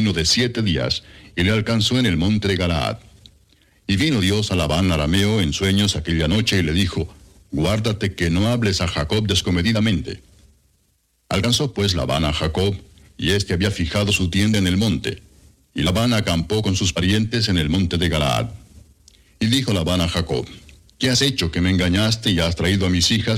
camino de 7 días, y le alcanzó en el monte de Galaad. Y vino Dios a Labán arameo en sueños aquella noche, y le dijo: guárdate que no hables a Jacob descomedidamente. Alcanzó pues Labán a Jacob, y éste había fijado su tienda en el monte. Y Labán acampó con sus parientes en el monte de Galaad. Y dijo Labán a Jacob: ¿qué has hecho que me engañaste y has traído a mis hijas